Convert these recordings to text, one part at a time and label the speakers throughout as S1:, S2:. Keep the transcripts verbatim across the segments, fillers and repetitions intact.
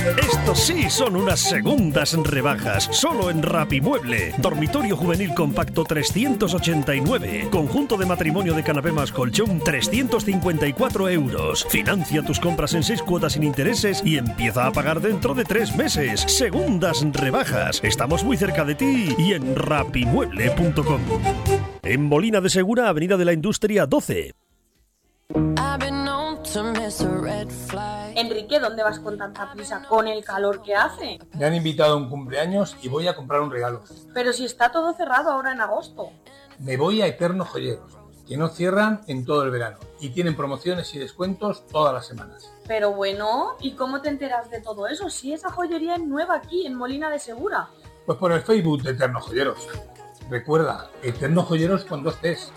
S1: Estos sí son unas segundas rebajas, solo en Rapimueble. Dormitorio juvenil compacto trescientos ochenta y nueve. Conjunto de matrimonio de canapé más colchón trescientos cincuenta y cuatro euros. Financia tus compras en seis cuotas sin intereses y empieza a pagar dentro de tres meses. Segundas rebajas. Estamos muy cerca de ti y en rapimueble punto com. En Molina de Segura, Avenida de la Industria doce.
S2: Enrique, ¿dónde vas con tanta prisa con el calor que hace?
S3: Me han invitado a un cumpleaños y voy a comprar un regalo.
S2: Pero si está todo cerrado ahora en agosto.
S3: Me voy a Eterno Joyeros, que no cierran en todo el verano y tienen promociones y descuentos todas las semanas.
S2: Pero bueno, ¿y cómo te enteras de todo eso si esa joyería es nueva aquí en Molina de Segura?
S3: Pues por el Facebook de Eterno Joyeros. Recuerda, Eterno Joyeros con dos T's.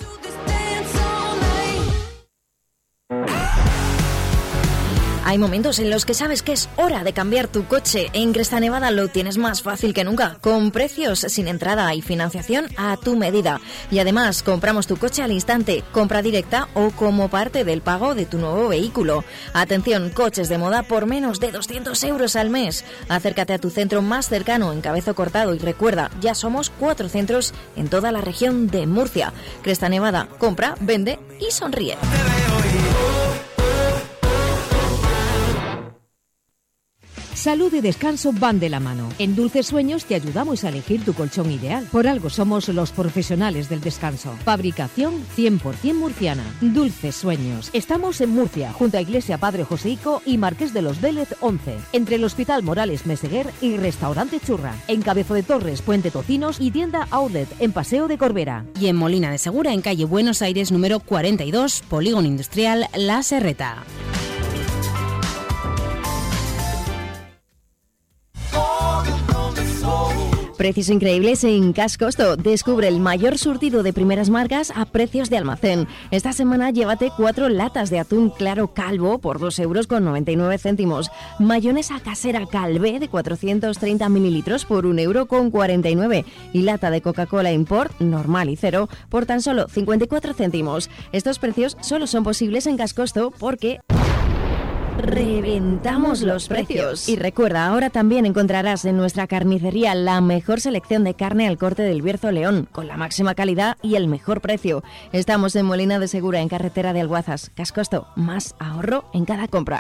S4: Hay momentos en los que sabes que es hora de cambiar tu coche. En Cresta Nevada lo tienes más fácil que nunca, con precios sin entrada y financiación a tu medida. Y además, compramos tu coche al instante, compra directa o como parte del pago de tu nuevo vehículo. Atención, coches de moda por menos de doscientos euros al mes. Acércate a tu centro más cercano en Cabezo Cortado y recuerda, ya somos cuatro centros en toda la región de Murcia. Cresta Nevada, compra, vende y sonríe.
S5: Salud y descanso van de la mano. En Dulces Sueños te ayudamos a elegir tu colchón ideal. Por algo somos los profesionales del descanso. Fabricación cien por ciento murciana. Dulces Sueños. Estamos en Murcia, junto a Iglesia Padre Joseico y Marqués de los Vélez once. Entre el Hospital Morales Meseguer y Restaurante Churra. En Cabezo de Torres, Puente Tocinos y tienda Outlet en Paseo de Corbera.
S6: Y en Molina de Segura, en calle Buenos Aires número cuarenta y dos, Polígono Industrial La Serreta.
S4: Precios increíbles en Cash Costo. Descubre el mayor surtido de primeras marcas a precios de almacén. Esta semana llévate cuatro latas de atún claro calvo por dos euros con noventa y nueve céntimos. Mayonesa casera Calvé de cuatrocientos treinta mililitros por un euro con cuarenta y nueve. Y lata de Coca-Cola Import normal y cero por tan solo cincuenta y cuatro céntimos. Estos precios solo son posibles en Cash Costo porque reventamos los precios. Y recuerda, ahora también encontrarás en nuestra carnicería la mejor selección de carne al corte del Bierzo León, con la máxima calidad y el mejor precio. Estamos en Molina de Segura, en carretera de Alguazas. Cash Costo, más ahorro en cada compra.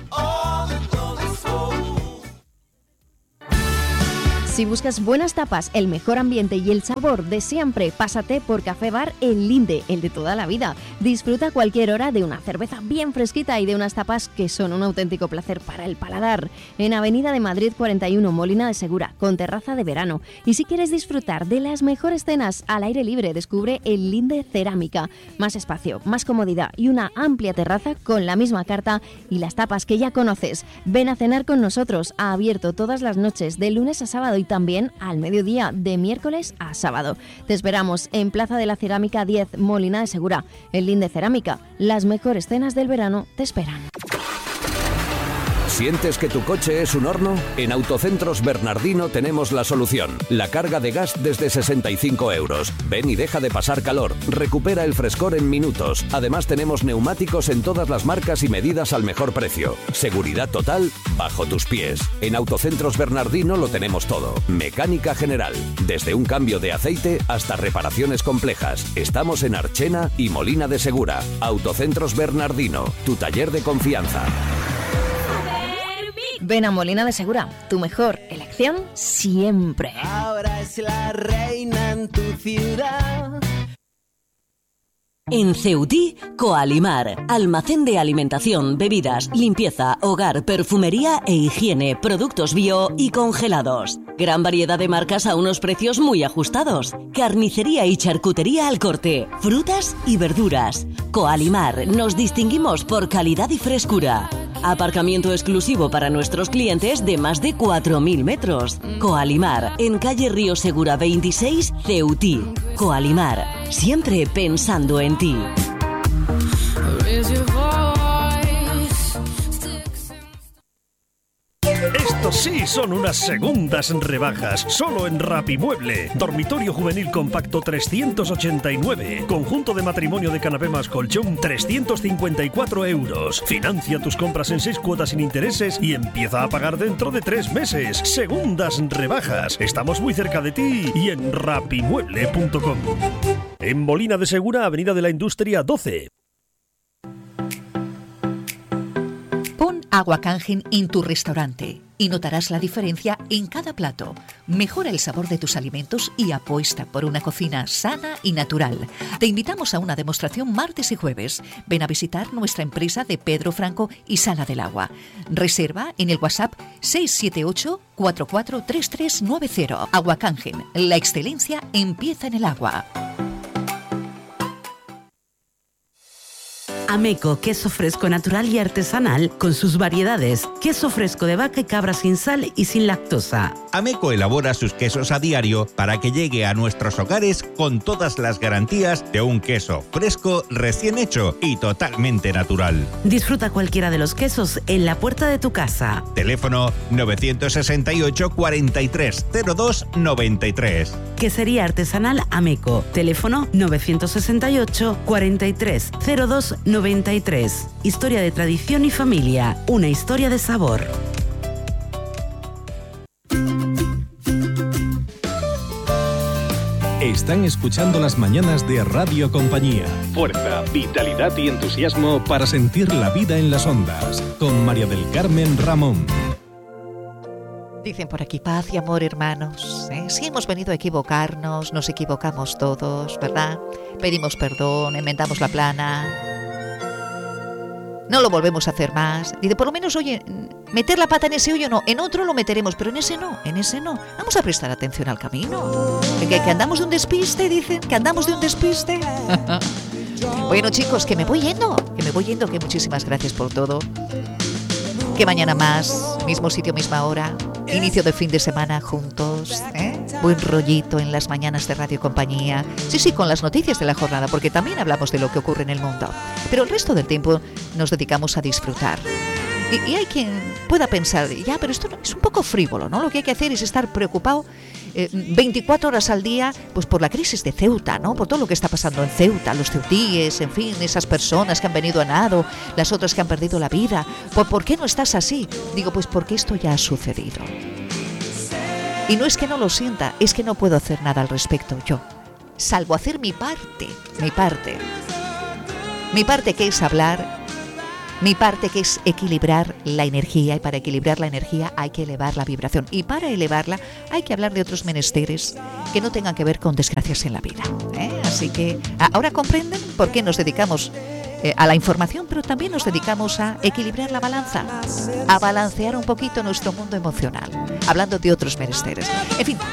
S4: Si buscas buenas tapas, el mejor ambiente y el sabor de siempre, pásate por Café Bar El Linde, el de toda la vida. Disfruta a cualquier hora de una cerveza bien fresquita y de unas tapas que son un auténtico placer para el paladar. En Avenida de Madrid cuarenta y uno, Molina de Segura, con terraza de verano. Y si quieres disfrutar de las mejores cenas al aire libre, descubre El Linde Cerámica. Más espacio, más comodidad y una amplia terraza con la misma carta y las tapas que ya conoces. Ven a cenar con nosotros, ha abierto todas las noches de lunes a sábado y también al mediodía de miércoles a sábado. Te esperamos en Plaza de la Cerámica diez, Molina de Segura. El Linde Cerámica, las mejores cenas del verano te esperan.
S7: ¿Sientes que tu coche es un horno? En Autocentros Bernardino tenemos la solución. La carga de gas desde sesenta y cinco euros. Ven y deja de pasar calor. Recupera el frescor en minutos. Además tenemos neumáticos en todas las marcas y medidas al mejor precio. Seguridad total bajo tus pies. En Autocentros Bernardino lo tenemos todo. Mecánica general. Desde un cambio de aceite hasta reparaciones complejas. Estamos en Archena y Molina de Segura. Autocentros Bernardino. Tu taller de confianza.
S4: Ven a Molina de Segura, tu mejor elección siempre.
S8: Ahora es la reina en tu ciudad.
S9: En Ceutí, Coalimar, almacén de alimentación, bebidas, limpieza, hogar, perfumería e higiene, productos bio y congelados. Gran variedad de marcas a unos precios muy ajustados. Carnicería y charcutería al corte, frutas y verduras. Coalimar, nos distinguimos por calidad y frescura. Aparcamiento exclusivo para nuestros clientes de más de cuatro mil metros. Coalimar, en calle Río Segura veintiséis, Ceutí. Coalimar, siempre pensando en ti.
S1: Estos sí son unas segundas rebajas, solo en Rapimueble. Dormitorio juvenil compacto trescientos ochenta y nueve. Conjunto de matrimonio de canapé más colchón trescientos cincuenta y cuatro euros. Financia tus compras en seis cuotas sin intereses y empieza a pagar dentro de tres meses. Segundas rebajas. Estamos muy cerca de ti y en rapimueble punto com. En Molina de Segura, Avenida de la Industria doce.
S10: Pon Agua Kangen en tu restaurante y notarás la diferencia en cada plato. Mejora el sabor de tus alimentos y apuesta por una cocina sana y natural. Te invitamos a una demostración martes y jueves. Ven a visitar nuestra empresa de Pedro Franco y Sala del Agua. Reserva en el WhatsApp seis siete ocho, cuatro cuatro tres tres nueve cero. Agua Kangen, la excelencia empieza en el agua.
S11: Ameco, queso fresco natural y artesanal con sus variedades. Queso fresco de vaca y cabra sin sal y sin lactosa.
S12: Ameco elabora sus quesos a diario para que llegue a nuestros hogares con todas las garantías de un queso fresco, recién hecho y totalmente natural.
S11: Disfruta cualquiera de los quesos en la puerta de tu casa.
S12: Teléfono nueve seis ocho, cuatro tres cero dos nueve tres.
S11: Quesería artesanal Ameco. Teléfono nueve seis ocho, cuatro tres cero dos nueve tres. Historia de tradición y familia. Una historia de sabor.
S13: Están escuchando las mañanas de Radio Compañía. Fuerza, vitalidad y entusiasmo para sentir la vida en las ondas. Con María del Carmen Ramón.
S10: Dicen por aquí, paz y amor, hermanos. ¿eh? Si hemos venido a equivocarnos, nos equivocamos todos, ¿verdad? Pedimos perdón, enmendamos la plana. No lo volvemos a hacer más. Dice, por lo menos, oye, meter la pata en ese hoyo no, en otro lo meteremos, pero en ese no, en ese no. Vamos a prestar atención al camino. Que, que, que andamos de un despiste, dicen, que andamos de un despiste. Bueno, chicos, que me voy yendo, que me voy yendo, que muchísimas gracias por todo. Que mañana más, mismo sitio, misma hora, inicio de fin de semana juntos, ¿eh? Buen rollito en las mañanas de Radio Compañía. Sí, sí, con las noticias de la jornada, porque también hablamos de lo que ocurre en el mundo. Pero el resto del tiempo nos dedicamos a disfrutar. Y, y hay quien pueda pensar, ya, pero esto es un poco frívolo, ¿no? Lo que hay que hacer es estar preocupado eh, veinticuatro horas al día, pues por la crisis de Ceuta, ¿no? Por todo lo que está pasando en Ceuta, los ceutíes, en fin, esas personas que han venido a nado, las otras que han perdido la vida. ¿Por, ¿Por qué no estás así? Digo, pues porque esto ya ha sucedido. Y no es que no lo sienta, es que no puedo hacer nada al respecto yo, salvo hacer mi parte, mi parte. Mi parte que es hablar, mi parte que es equilibrar la energía, y para equilibrar la energía hay que elevar la vibración. Y para elevarla hay que hablar de otros menesteres que no tengan que ver con desgracias en la vida, ¿eh? Así que ahora comprenden por qué nos dedicamos eh, a la información, pero también nos dedicamos a equilibrar la balanza, a balancear un poquito nuestro mundo emocional, hablando de otros menesteres. En fin,